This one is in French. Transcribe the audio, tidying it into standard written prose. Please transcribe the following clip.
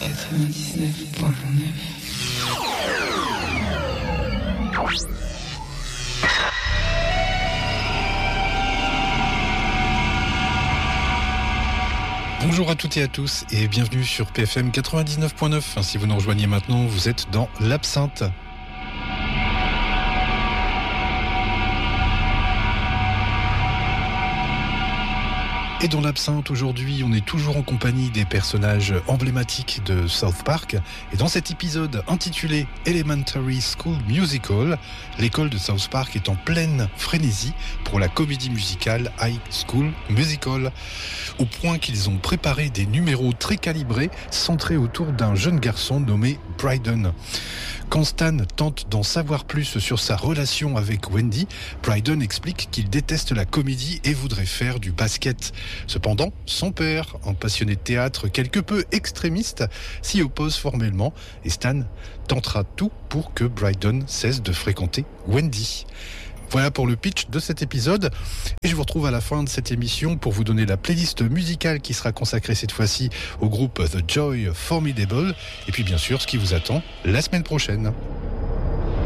Bonjour à toutes et à tous et bienvenue sur PFM 99.9. Si vous nous rejoignez maintenant, vous êtes dans l'Absinthe. Et dans l'Absinthe, aujourd'hui, on est toujours en compagnie des personnages emblématiques de South Park. Et dans cet épisode intitulé Elementary School Musical, l'école de South Park est en pleine frénésie pour la comédie musicale High School Musical, au point qu'ils ont préparé des numéros très calibrés centrés autour d'un jeune garçon nommé Brydon. Quand Stan tente d'en savoir plus sur sa relation avec Wendy, Brydon explique qu'il déteste la comédie et voudrait faire du basket. Cependant, son père, un passionné de théâtre quelque peu extrémiste, s'y oppose formellement et Stan tentera tout pour que Brydon cesse de fréquenter Wendy. Voilà pour le pitch de cet épisode et je vous retrouve à la fin de cette émission pour vous donner la playlist musicale qui sera consacrée cette fois-ci au groupe The Joy Formidable et puis bien sûr ce qui vous attend la semaine prochaine.